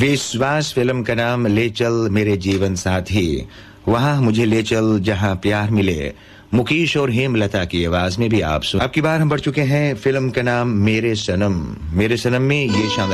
विश्वास फिल्म का नाम ले चल मेरे जीवन साथी, वहां मुझे ले चल जहां प्यार मिले, मुकेश और हेमलता की आवाज में भी आप सुन। अब की बार हम बढ़ चुके हैं फिल्म का नाम मेरे सनम। मेरे सनम में ये शानदार